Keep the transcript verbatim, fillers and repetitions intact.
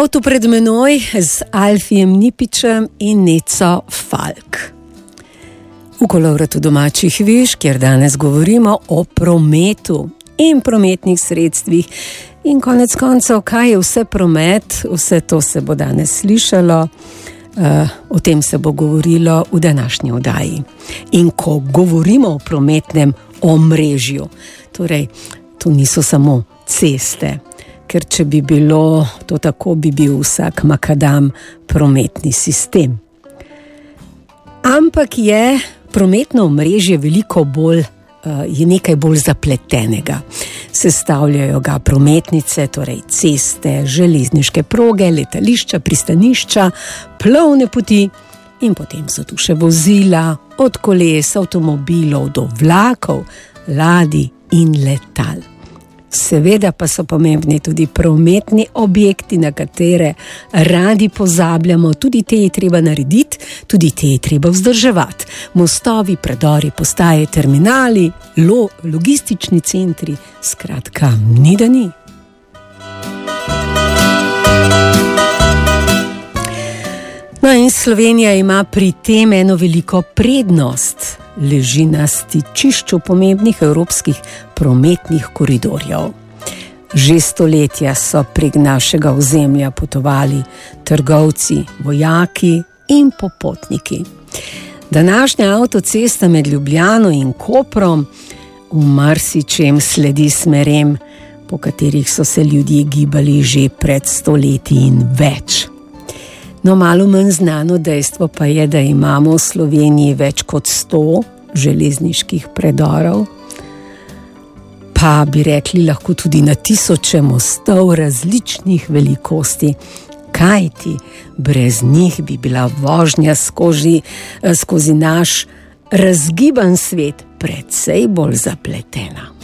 avtu pred menoj z Alfijem Nipičem in Neco Falk. V Kolovratu domačih viš, kjer danes govorimo o prometu in prometnih sredstvih in konec koncev, kaj je vse promet, vse to se bo danes slišalo, uh, o tem se bo govorilo v današnji oddaji. In ko govorimo o prometnem omrežju, torej, to niso samo ceste, ker če bi bilo to tako, bi bil vsak makadam prometni sistem. Ampak je prometno omrežje veliko bolj, je nekaj bolj zapletenega. Sestavljajo ga prometnice, torej ceste, železniške proge, letališča, pristanišča, plovne poti in potem so tu še vozila, od koles, avtomobilov do vlakov, ladij in letal. Seveda pa so pomembni tudi prometni objekti, na katere radi pozabljamo, tudi te je treba narediti, tudi te je treba vzdrževati. Mostovi, predori, postaje, terminali, lo, logistični centri, skratka, ni da ni. No in Slovenija ima pri tem eno veliko prednost. Leži na stičišču pomembnih evropskih prometnih koridorjev. Že stoletja so prek našega ozemlja potovali trgovci, vojaki in popotniki. Današnja avtocesta med Ljubljano in Koprom v marsičem sledi smerem, po katerih so se ljudje gibali že pred stoletji in več. No, malo manj znano dejstvo pa je, da imamo v Sloveniji več kot sto železniških predorov, pa bi rekli lahko tudi na tisoče mostov različnih velikosti, kajti brez njih bi bila vožnja skozi, skozi naš razgiban svet precej bolj zapletena.